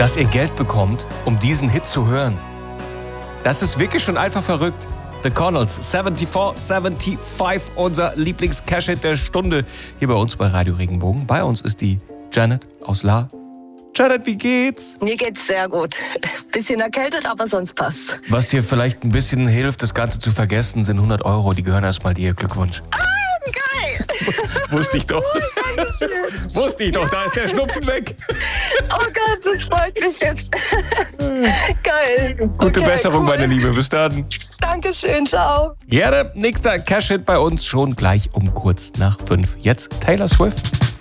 dass ihr Geld bekommt, um diesen Hit zu hören. Das ist wirklich schon einfach verrückt. The Connells, 7475, unser Lieblings-Cash-Hit der Stunde. Hier bei uns bei Radio Regenbogen. Bei uns ist die Janet aus La. Janet, wie geht's? Mir geht's sehr gut. Bisschen erkältet, aber sonst passt. Was dir vielleicht ein bisschen hilft, das Ganze zu vergessen, sind 100 €. Die gehören erstmal dir. Glückwunsch. Geil! Wusste ich doch. Dankeschön. Wusste ich doch, da ist der Schnupfen weg. Oh Gott, das freut mich jetzt. Geil. Gute Okay, Besserung, cool. meine Liebe. Bis dann. Dankeschön, ciao. Gerne. Nächster Cash-Hit bei uns schon gleich um kurz nach 5. Jetzt Taylor Swift.